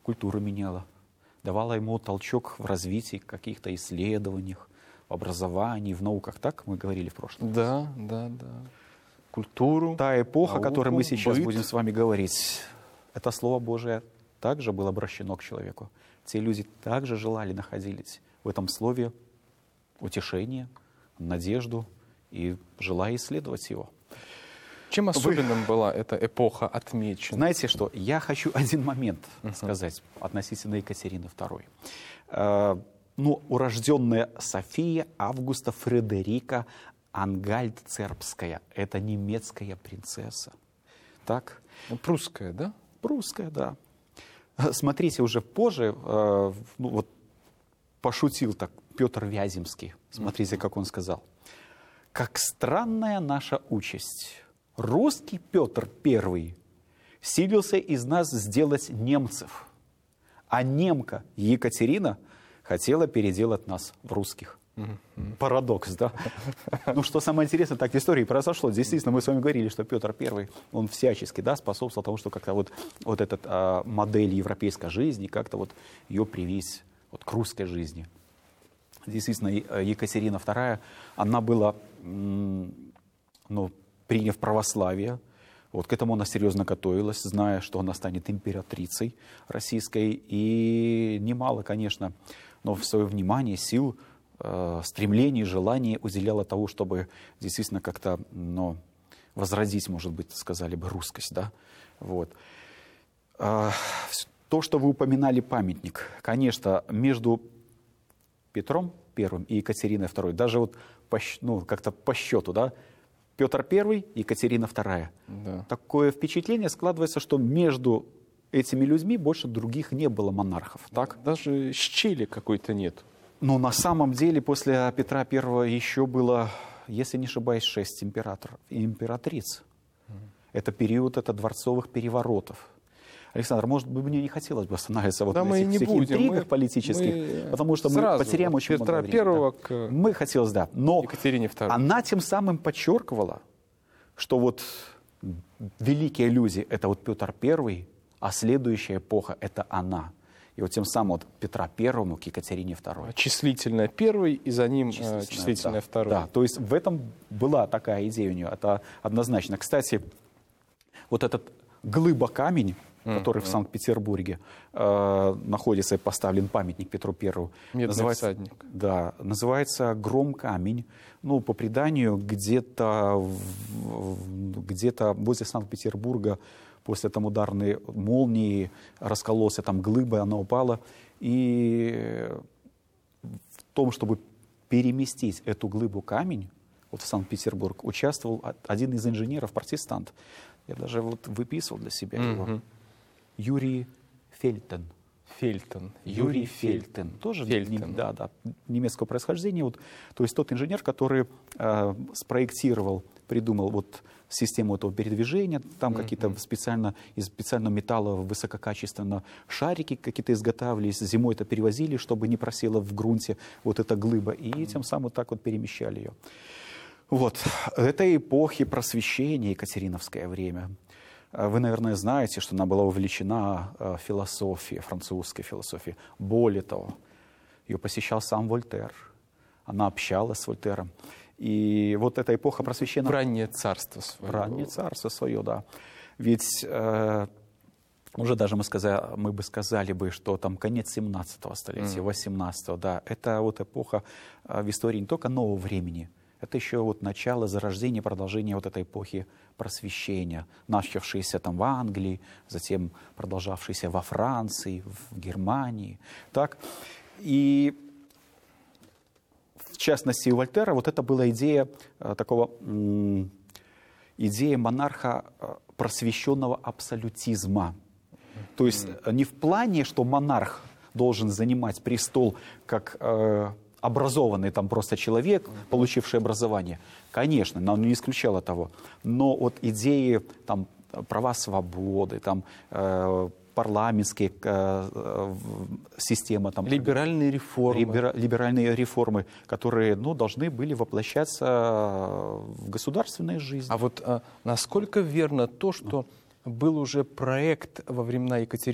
культуру меняла, давала ему толчок в развитии, каких-то исследованиях, в образовании, в науках. Так мы говорили в прошлом? Да. Культуру, Та эпоха, науку, о которой мы сейчас быт. будем с вами говорить, это Слово Божие также было обращено к человеку. Те люди также желали, находились в этом Слове утешение, надежду и желая исследовать его. Чем особенным была эта эпоха отмечена? Знаете что, я хочу один момент сказать относительно Екатерины II. Урожденная София Августа Фредерика Ангальд-Цербская. Это немецкая принцесса. Так? Прусская, да? Прусская, да. Смотрите, уже позже, пошутил так Петр Вяземский. Смотрите, как он сказал. «Как странная наша участь. Русский Петр I силился из нас сделать немцев, а немка Екатерина хотела переделать нас в русских». Парадокс, да? Ну, что самое интересное, так в истории произошло. Действительно, мы с вами говорили, что Петр I, он всячески, да, способствовал тому, что как-то вот эта модель европейской жизни, как-то вот ее привить вот к русской жизни. Действительно, Екатерина II, она была, приняв православие, вот к этому она серьезно готовилась, зная, что она станет императрицей российской, и немало, конечно, но в свое внимание, сил, стремлений, желаний уделяла того, чтобы действительно как-то, возродить, может быть, сказали бы, русскость, да, вот. То, что вы упоминали, памятник, конечно, между Петром I и Екатериной II, даже вот как-то по счету, да, Петр I, Екатерина II. Да. Такое впечатление складывается, что между этими людьми больше других не было монархов, так? Даже щели какой-то нет. Но на самом деле после Петра I еще было, если не ошибаюсь, 6 императоров и императриц. Это период дворцовых переворотов. Александр, может быть, мне не хотелось бы останавливаться на этих всех интригах политических, потому что мы потеряем очень много времени. Петра I к мы хотелось, да. Но Екатерине II. Она тем самым подчеркивала, что вот великие люди — это вот Петр I, а следующая эпоха — это она. И вот тем самым Петра I к Екатерине II. Числительная первый, и за ним числительная второй. Да, то есть в этом была такая идея у нее, это однозначно. Кстати, вот этот глыба-камень, который в Санкт-Петербурге находится и поставлен памятник Петру I. Медный всадник. Да, называется Гром-камень. Ну, по преданию, где-то возле Санкт-Петербурга после там ударной молнии раскололся там глыба, она упала. И в том, чтобы переместить эту глыбу-камень вот в Санкт-Петербург, участвовал один из инженеров-протестант. Я даже вот выписывал для себя его. Юрий Фельтен. Юрий Фельтен. Тоже немецкого происхождения. Вот, то есть тот инженер, который спроектировал, придумал вот систему этого передвижения. Там какие-то из специального металла высококачественно шарики какие-то изготавливались. Зимой это перевозили, чтобы не просело в грунте вот эта глыба. И тем самым вот так вот перемещали ее. Вот. Это эпохи просвещения, екатериновское время. Вы, наверное, знаете, что она была увлечена философией, французской философией. Более того, ее посещал сам Вольтер. Она общалась с Вольтером. И вот эта эпоха просвещения... Раннее царство свое. Раннее царство свое, да. Ведь уже даже мы бы сказали, что там конец 17-го столетия, 18-го, да. Это вот эпоха в истории не только нового времени, это еще вот начало, зарождение, продолжение вот этой эпохи просвещения, начавшейся там в Англии, затем продолжавшейся во Франции, в Германии. Так? И в частности у Вольтера вот это была идея идея монарха просвещенного абсолютизма. То есть не в плане, что монарх должен занимать престол как образованный там просто человек, получивший образование. Конечно, оно не исключало того. Но вот идеи там, права свободы, там, парламентские системы. Там, либеральные реформы. Либеральные реформы, которые должны были воплощаться в государственной жизни. А вот насколько верно то, что был уже проект во времена Екатерины